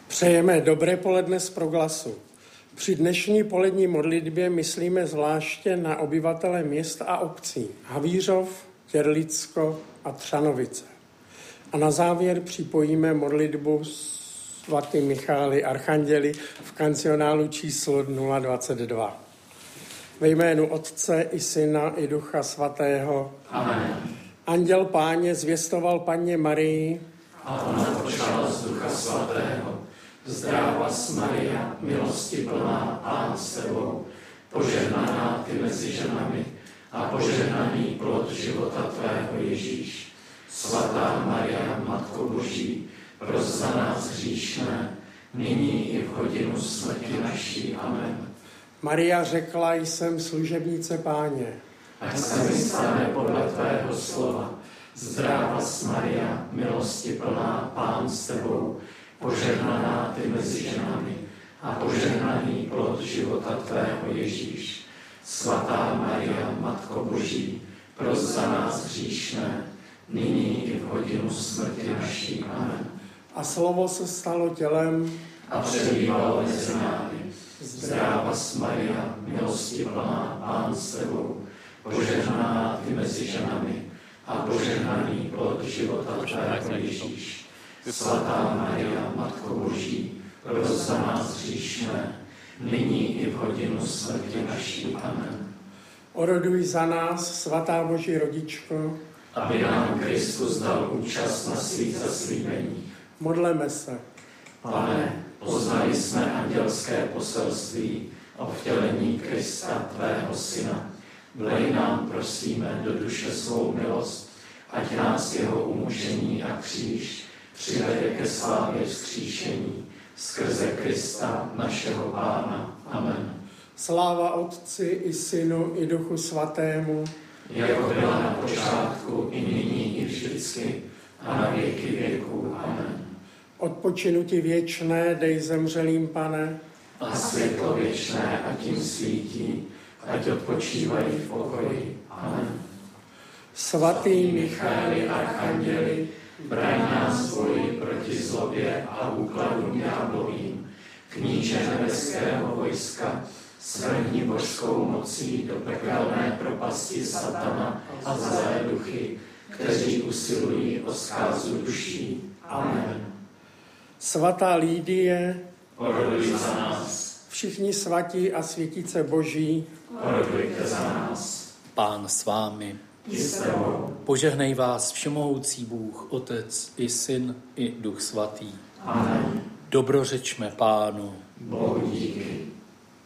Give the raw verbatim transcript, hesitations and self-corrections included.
Přejeme dobré poledne z Proglasu. Při dnešní polední modlitbě myslíme zvláště na obyvatele měst a obcí Havířov, Těrlicko a Třanovice. A na závěr připojíme modlitbu svatý Michaeli Archanděli v kancionálu číslo nula dvacet dva. Ve jménu Otce i Syna i Ducha Svatého. Amen. Anděl Páně zvěstoval Panně Marii. A ona počala z Ducha Svatého. Zdráva Maria, milosti plná, Pán s tebou, požehnaná ty mezi ženami a požehnaný plod života tvého Ježíš. Svatá Maria, Matko Boží, pros za nás hříšné, nyní i v hodinu smrti naší. Amen. Maria řekla, jsem služebnice Páně. Ať se mi stane podle tvého slova. Zdráva Maria, milosti plná, Pán s tebou, požehnaná ty mezi ženami a požehnaný plod života tvého Ježíš. Svatá Maria, Matko Boží, pros za nás hříšné, nyní i v hodinu smrti naší. Amen. A slovo se stalo tělem a přebývalo mezi námi. Zdráva Maria, milosti plná, Pán s tebou, požehnaná ty mezi ženami a požehnaný plod života tvého Ježíš. Svatá Maria, Matko Boží, pros za nás hříšné, nyní i v hodinu smrti naší. Amen. Oroduj za nás, svatá Boží rodičko, aby nám Kristus dal účast na svých zaslíbeních. Modleme se. Pane, poznali jsme andělské poselství o vtělení Krista, tvého Syna. Vlej nám, prosíme, do duše svou milost, ať nás jeho umučení a kříž přivede ke slávě vzkříšení skrze Krista, našeho Pána. Amen. Sláva Otci i Synu i Duchu Svatému, jako byla na počátku, i nyní, i vždycky, a na věky věků. Amen. Odpočinuti věčné dej zemřelým, Pane, A světlo věčné a tím svítí, ať odpočívají v pokoji. Amen. Svatý Michaeli Archanděli, braň nás v boji proti zlobě a úkladům ďáblovým. Kníže nebeského vojska, svrhni božskou mocí do pekelné propasti satana a zlé duchy, kteří usilují o zkázu duší. Amen. Svatá Lídie, Oroduj za nás. Všichni svatí a světice Boží, Orodujte za nás. Pán s vámi. I s tebou. Požehnej vás všemohoucí Bůh, Otec i Syn i Duch Svatý. Amen. Dobrořečme Pánu. Bohu díky.